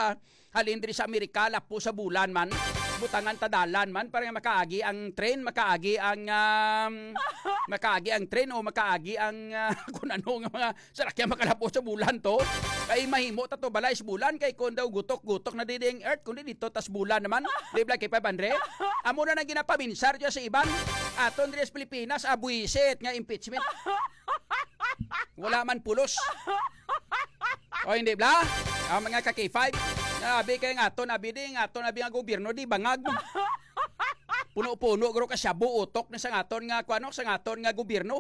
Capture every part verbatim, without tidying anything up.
sa halin diri sa Amerika lapo sa bulan man. Butangan tadalan man para makaagi ang train, makaagi ang um, makaagi ang train o makaagi ang uh, kung ano nga mga sarakyan makalapo sa bulan to. Kay mahimo ta to balay sa bulan kay kun daw gutok-gutok na diding earth kundi dito tas bulan naman. Libla kay five hundred. Amo na nang ginapabinsar dyan sa iban. Aton diri sa Pilipinas abuisit nga impeachment. Wala man pulos. O hindi bla? Ang mga ka-K five abi kay nga aton abi di nga aton abi nga gobyerno di bangag. Puno-puno gro ka shabu utok na sa ngaton nga kuano sa ngaton nga gobyerno.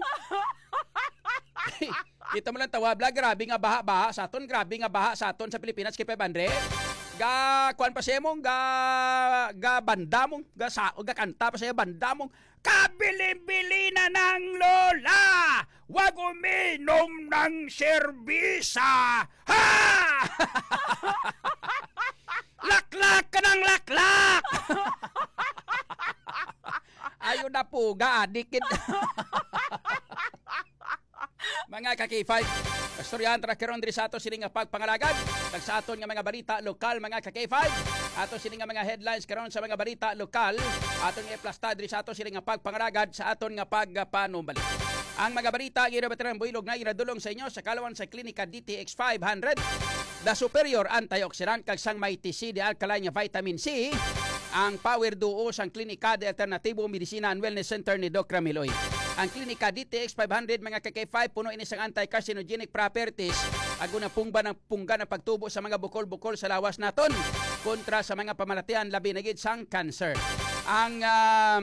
Kita mo lang tawa bla grabe nga baha-baha sa aton, grabe nga baha sa aton sa Pilipinas kay five hundred. Ga kuan pa siya mong ga ga banda mong ga sa ga kanta pa siya banda mong kabili-bili na ng lola, wag uminom ng serbisa. Ha! Laklak ka ng laklak. Ayun na po ga adikit. Mga ka-K five, kastoryahan trakeron diri sa ato sini nga pagpangalagad kag sa aton nga mga balita lokal mga ka-K five. Ato sini nga mga headlines karon sa mga balita lokal, aton nga iplasta diri sa ato sini nga pagpangalagad sa aton nga pagpanumbalik. Ang mga balita ginabatiran builog na ginadulong sa inyo sa kalawan sa klinika D T X five hundred, the superior antioxidant kag sang may T C di alkaline nga vitamin C, ang power duo sang klinika de alternatibo medisina and wellness center ni Doc Ramiloy. Ang klinika D T X five hundred mga ka-K five puno ini sang anti-carcinogenic properties aguna pungba ng pungga ng pagtubo sa mga bukol-bukol sa lawas naton kontra sa mga pamalatian labi na gid sang cancer. Ang uh,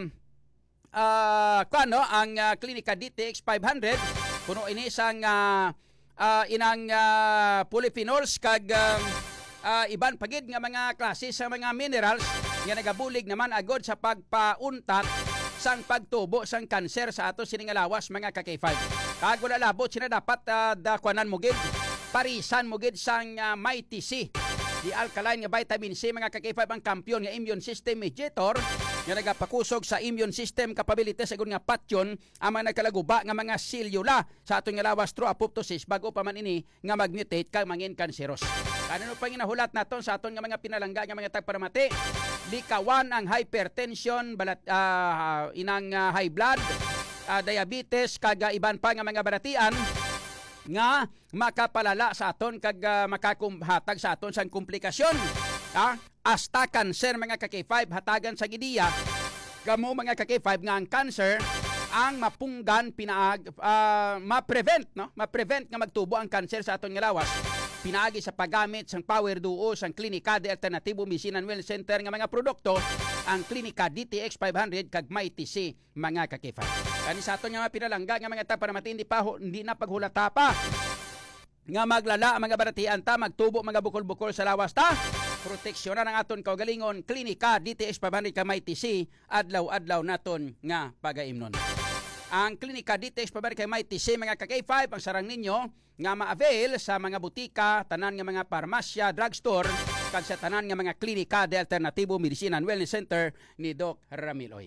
uh, kano ang uh, klinika D T X five hundred puno ini sang uh, uh, inang uh, polyphenols kag uh, uh, iban pagid nga mga klase sa mga minerals nga nagabulig naman agod sa pagpauntat sang pagtubo sang kanser sa ato sini nga lawas mga ka-K five. Kag wala labot sina dapat uh, dakwanan mo gid, parisan mo gid sang uh, may T C. Di alkaline nga vitamin C mga ka-K five ang kampiyon nga immune system mediator nga nagapakusog sa immune system capabilities agon nga patyon ang mga nagkalaguba nga mga selula sa aton nga lawas through apoptosis bago pa man ini nga magmutate kag mangin kanseros. Kanino pa ginahulat naton sa aton nga mga pinalangga nga mga tagparamati, likawan ang hypertension, balat, uh, inang uh, high blood, uh, diabetes, kag uh, iban pa nga mga baratian nga makapalala sa aton kag uh, makakumhatag sa aton sang komplikasyon. Ha? Hasta cancer mga ka-K five hatagan sa gidiya. Gamo mga ka-K five nga ang cancer ang mapunggan pinaag uh, ma-prevent no? Ma-prevent nga magtubo ang cancer sa aton nga lawas. Pinaagi sa paggamit sang power duo sang klinika de alternatibo medicina and wellness center nga mga produkto, ang klinika D T X five hundred kag may T C mga ka-K five. Kani sa aton nga mga pinalangga nga mga tag para matindi pa hindi na paghulata pa nga maglala ang mga baratian ta magtubo mga bukol-bukol sa lawas ta. Proteksyonan ang aton kaugalingon klinika D T X five hundred kag may T C adlaw-adlaw naton nga pagaimnon. Ang klinika D T X five hundred kay may T C mga ka-K five ang sarang ninyo nga ma-avail sa mga butika, tanan nga mga parmasya, drugstore, kag sa tanan nga mga klinika de alternatibo medicina and wellness center ni Doc Ramiloy.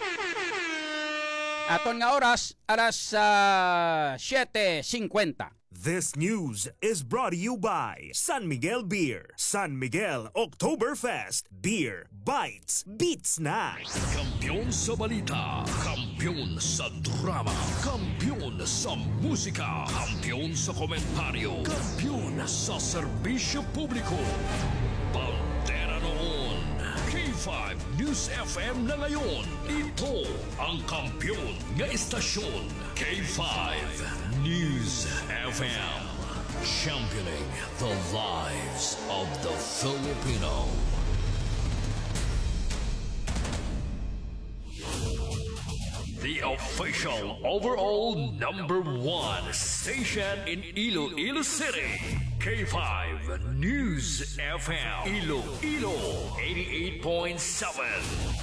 Aton nga oras alas uh, seven fifty. This news is brought to you by San Miguel Beer. San Miguel Oktoberfest. Beer bites beats na. Kampiyon sa balita, kampiyon sa drama, kampiyon sa musika, kampiyon sa komentaryo, kampiyon sa serbisyo publiko. Bandera noon. K five News F M na ngayon. Ito ang kampiyon nga istasyon. K five News F M. Championing the lives of the Filipino. The official overall number one station in Iloilo City. K five News F M. Iloilo eighty-eight point seven.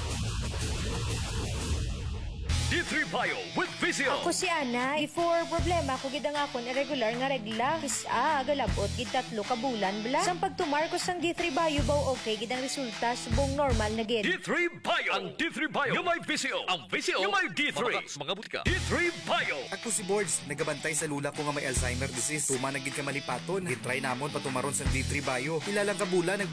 D three Bio with Vizio. Ako si Ana. Before problema ko gid ang akon irregular nga regla. Kisa agalabot gid tatlo ka bulan bla. Sang pagtumar ko sang D three Bio baw okay gid ang resulta subong normal na gid. D three Bio. Ang D three Bio. Yung may Vizio. Ang Vizio. Yung may D three. Mga, mga butika. D three Bio. Ako si Boards. Nagabantay sa lula ko nga may Alzheimer disease. Tuma na gid ka malipaton. Gitry namon patumaron sang D three Bio. Ilalang ka bulan